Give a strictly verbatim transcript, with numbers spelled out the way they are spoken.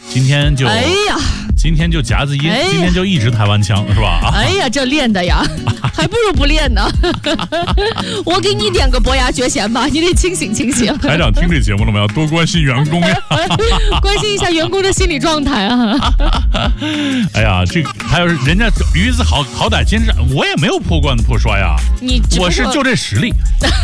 今天就哎呀， 今天就夹子音， 哎、 今天就一直台湾腔是吧？ 哎呀，这练的呀，还不如不练呢。我给你点个伯牙绝弦吧，你得清醒清醒。 台长听这节目了没有？多关心员工呀， 关心一下员工的心理状态啊。 哎呀，这还有人家鱼子好好歹坚持，我也没有破罐子破摔呀， 你我是就这实力。